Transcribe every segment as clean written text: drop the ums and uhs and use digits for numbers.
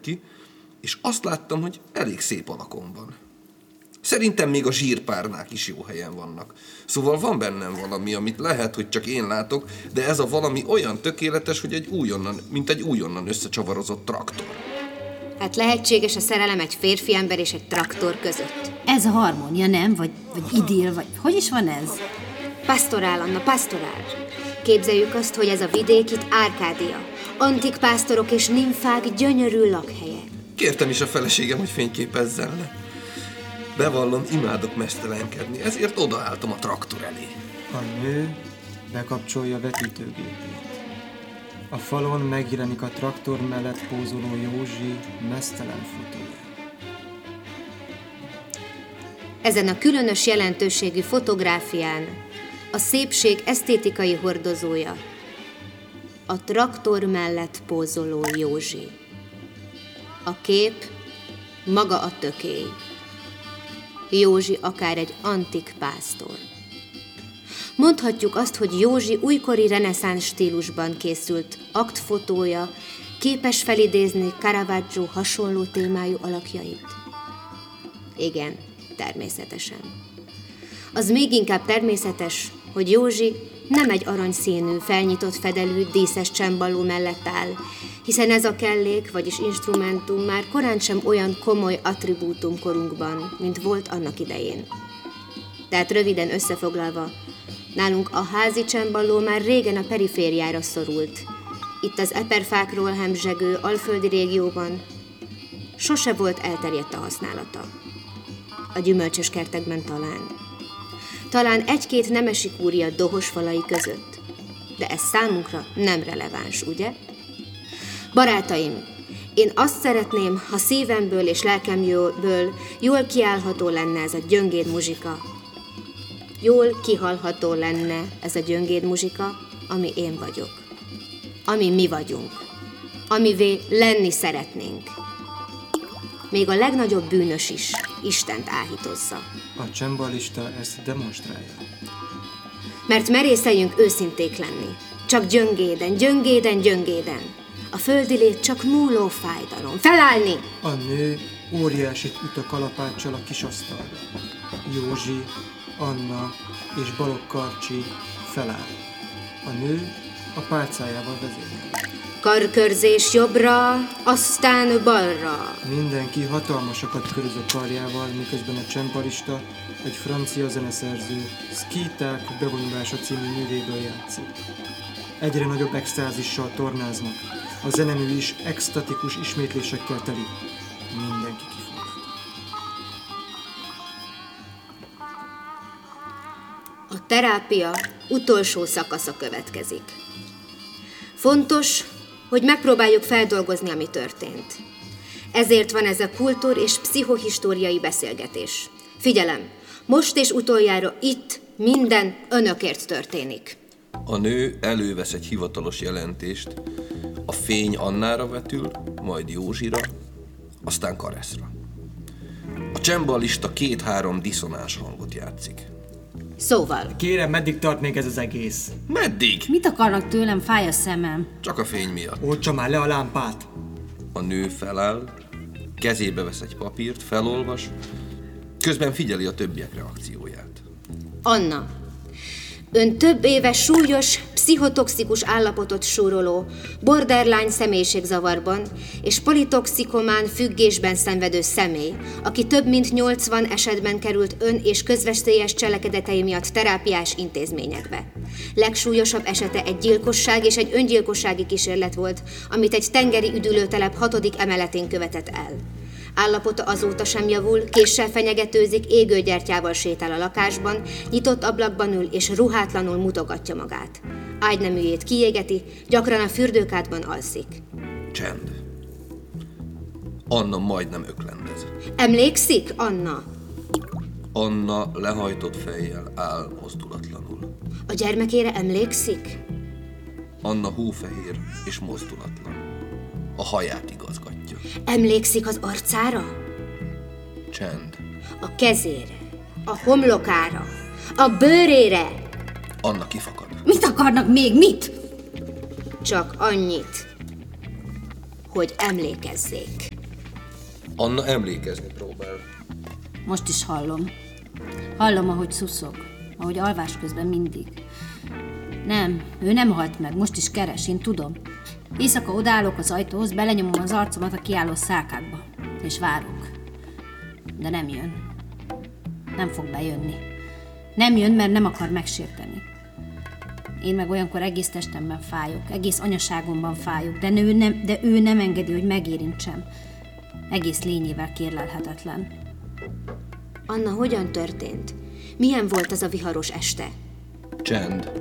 ki, és azt láttam, hogy elég szép alakon van. Szerintem még a zsírpárnák is jó helyen vannak. Szóval van bennem valami, amit lehet, hogy csak én látok, de ez a valami olyan tökéletes, hogy mint egy újonnan összecsavarozott traktor. Hát lehetséges a szerelem egy férfi ember és egy traktor között. Ez a harmónia, nem? Vagy idill, vagy hogy is van ez? Pastorál, Anna, pastorál. Képzeljük azt, hogy ez a vidék itt Árkádia. Antik pásztorok és nimfák gyönyörű lakhelye. Kértem is a feleségem, hogy fényképezzen le. Bevallom, imádok mesztelenkedni, ezért odaálltam a traktor elé. A nő bekapcsolja vetítőgépét. A falon megjelenik a traktor mellett pózoló Józsi mesztelen fotója. Ezen a különös jelentőségű fotográfián a szépség esztétikai hordozója, a traktor mellett pózoló Józsi. A kép maga a tökély. Józsi akár egy antik pásztor. Mondhatjuk azt, hogy Józsi újkori reneszánsz stílusban készült aktfotója képes felidézni Caravaggio hasonló témájú alakjait. Igen, természetesen. Az még inkább természetes, hogy Józsi nem egy aranyszínű, felnyitott fedelű, díszes csembaló mellett áll, hiszen ez a kellék, vagyis instrumentum már korán sem olyan komoly attribútum korunkban, mint volt annak idején. Tehát röviden összefoglalva, nálunk a házi csembaló már régen a perifériára szorult. Itt az eperfákról hemzsegő alföldi régióban sose volt elterjedt a használata. A gyümölcsös kertekben talán egy-két nemesi kúria dohos falai között. De ez számunkra nem releváns, ugye? Barátaim, én azt szeretném, ha szívemből és lelkemből jól kiállható lenne ez a gyöngéd muzsika. Jól kihallható lenne ez a gyöngéd muzsika, ami én vagyok. Ami mi vagyunk. Amivé lenni szeretnénk. Még a legnagyobb bűnös is Istent áhítozza. A csembalista ezt demonstrálja. Mert merészeljünk őszinték lenni. Csak gyöngéden, gyöngéden, gyöngéden. A földi lét csak múló fájdalom. Felállni! A nő óriásit üt a kalapáccsal a kis asztalra. Józsi, Anna és Balogh Karcsi feláll. A nő a pálcájával vezényel. Karkörzés jobbra, aztán balra. Mindenki hatalmasakat köröz a karjával, miközben a csembalista egy francia zeneszerző Szkíták bevonulása című művéből játszik. Egyre nagyobb extázissal tornáznak. A zenemű is extatikus ismétlésekkel teli. Mindenki kifog. A terápia utolsó szakasza következik. Fontos, hogy megpróbáljuk feldolgozni, ami történt. Ezért van ez a kultúr- és pszichohistóriai beszélgetés. Figyelem, most és utoljára itt minden önökért történik. A nő elővesz egy hivatalos jelentést, a fény Annára vetül, majd Józsira, aztán Kareszra. A csembalista 2-3 diszonáns hangot játszik. Szóval. Kérem, meddig tart még ez az egész? Meddig? Mit akarnak tőlem? Fáj a szemem. Csak a fény miatt. Oltsa már le a lámpát! A nő feláll, kezébe vesz egy papírt, felolvas, közben figyeli a többiek reakcióját. Anna, ön több éve súlyos, pszichotoxikus állapotot súroló, borderline személyiségzavarban és politoxikomán függésben szenvedő személy, aki több mint 80 esetben került ön- és közveszélyes cselekedetei miatt terápiás intézményekbe. Legsúlyosabb esete egy gyilkosság és egy öngyilkossági kísérlet volt, amit egy tengeri üdülőtelep 6. emeletén követett el. Állapota azóta sem javul, késsel fenyegetőzik, égőgyertyával sétál a lakásban, nyitott ablakban ül és ruhátlanul mutogatja magát. Ágyneműjét kiégeti, gyakran a fürdőkádban alszik. Csend. Anna majdnem öklendez. Emlékszik, Anna? Anna lehajtott fejjel áll mozdulatlanul. A gyermekére emlékszik? Anna hófehér és mozdulatlan. A haját igazgatja. Emlékszik az arcára? Csend. A kezére, a homlokára, a bőrére. Anna kifakad. Mit akarnak még? Mit? Csak annyit, hogy emlékezzék. Anna emlékezni próbál. Most is hallom. Hallom, ahogy szuszog. Ahogy alvás közben mindig. Nem, ő nem halt meg, most is keres, én tudom. Éjszaka odállok az ajtóhoz, belenyomom az arcomat a kiálló szálkákba. És várok. De nem jön. Nem fog bejönni. Nem jön, mert nem akar megsérteni. Én meg olyankor egész testemben fájok, egész anyaságomban fájok, de ő nem engedi, hogy megérintsem. Egész lényével kérlelhetetlen. Anna, hogyan történt? Milyen volt az a viharos este? Csend.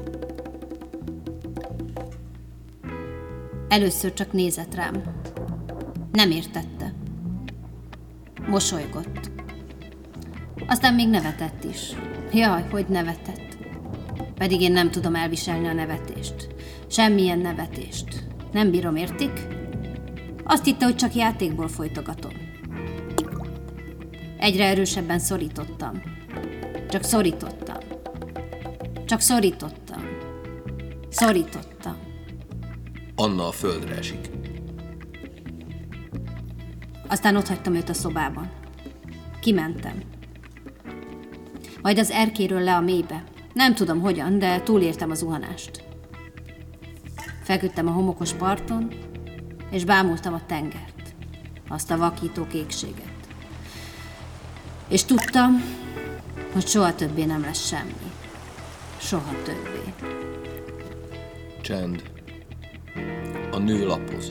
Először csak nézett rám. Nem értette. Mosolygott. Aztán még nevetett is. Jaj, hogy nevetett. Pedig én nem tudom elviselni a nevetést. Semmilyen nevetést. Nem bírom, értik? Azt hitte, hogy csak játékból folytogatom. Egyre erősebben szorítottam. Csak szorítottam. Csak szorítottam. Szorítottam. Anna a földre esik. Aztán otthagytam őt a szobában. Kimentem. Majd az erkéről le a mélybe. Nem tudom hogyan, de túléltem a zuhanást. Feküdtem a homokos parton, és bámultam a tengert. Azt a vakító kékséget. És tudtam, hogy soha többé nem lesz semmi. Soha többé. Csend. A nő lapoz.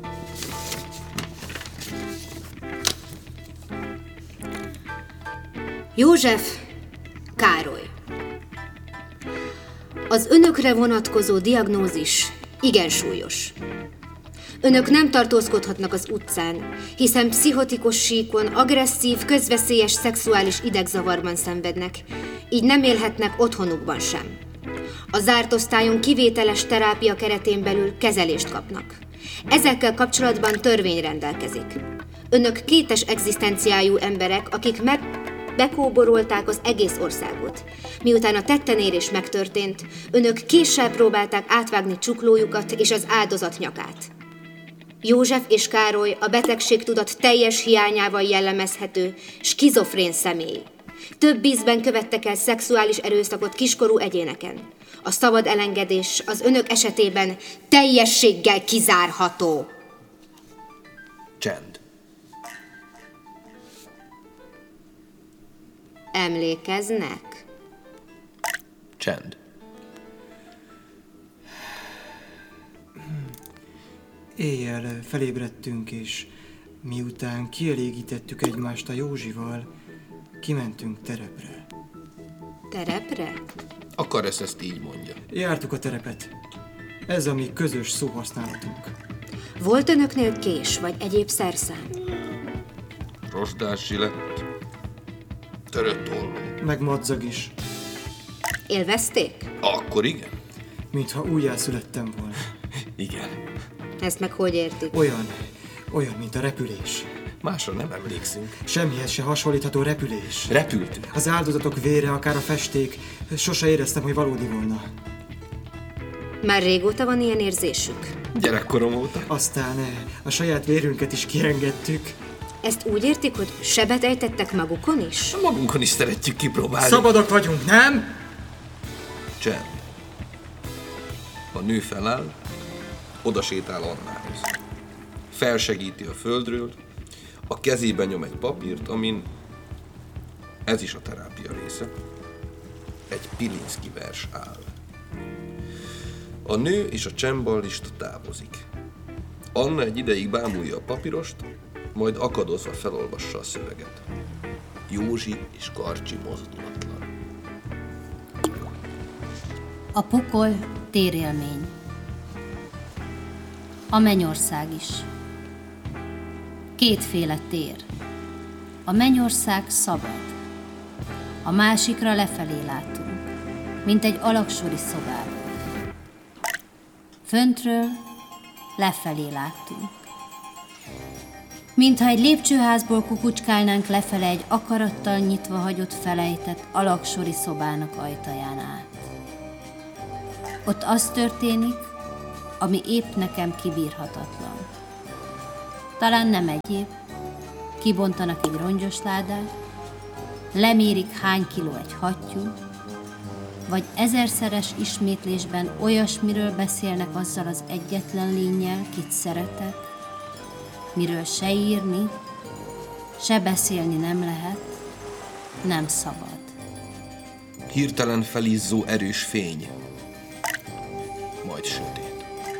József, Károly. Az önökre vonatkozó diagnózis igen súlyos. Önök nem tartózkodhatnak az utcán, hiszen pszichotikus síkon, agresszív, közveszélyes szexuális idegzavarban szenvednek, így nem élhetnek otthonukban sem. A zárt osztályon kivételes terápia keretén belül kezelést kapnak. Ezekkel kapcsolatban törvény rendelkezik. Önök kétes egzisztenciájú emberek, akik bekóborolták az egész országot. Miután a tettenérés megtörtént, önök késsel próbálták átvágni csuklójukat és az áldozat nyakát. József és Károly a betegségtudat teljes hiányával jellemezhető skizofrén személy. Több ízben követtek el szexuális erőszakot kiskorú egyéneken. A szabad elengedés az önök esetében teljességgel kizárható. Csend. Emlékeznek? Csend. Éjjel felébredtünk, és miután kielégítettük egymást a Józsival, kimentünk terepre. Terepre? A Karesz ezt így mondja. Jártuk a terepet. Ez a mi közös szóhasználatunk. Volt önöknél kés vagy egyéb szerszám? Rozsdás zsilett. Törött olló. Meg madzag is. Élvezték? Akkor igen? Mintha újjászülettem volna. Igen. Ezt meg hogy értik? Olyan, mint a repülés. Másra nem emlékszünk. Semmihez se hasonlítható repülés. Repültünk. Az áldozatok vére, akár a festék, sose éreztem, hogy valódi volna. Már régóta van ilyen érzésük? Gyerekkorom óta. Aztán a saját vérünket is kiengedtük. Ezt úgy értik, hogy sebet ejtettek magukon is? Magunkon is szeretjük kipróbálni. Szabadok vagyunk, nem? Csend. A nő feláll, oda sétál Annához. Felsegíti a földről, a kezében nyom egy papírt, amin ez is a terápia része. Egy Pilinszky vers áll. A nő és a csemballista távozik. Anna egy ideig bámulja a papírost, majd akadozva felolvassa a szöveget. Józsi és Karcsi mozdulatlan. A pokol térélmény. A mennyország is. Kétféle tér. A mennyország szabad. A másikra lefelé látunk, mint egy alaksori szobába. Föntről lefelé láttunk. Mintha egy lépcsőházból kukucskálnánk lefele egy akarattal nyitva hagyott felejtett alaksori szobának ajtaján át. Ott az történik, ami épp nekem kibírhatatlan. Talán nem egyéb, kibontanak egy rongyos ládát, lemérik hány kiló egy hattyú, vagy ezerszeres ismétlésben olyasmiről beszélnek azzal az egyetlen lénnyel, kit szeretek, miről se írni, se beszélni nem lehet, nem szabad. Hirtelen felizzó erős fény, majd sötét.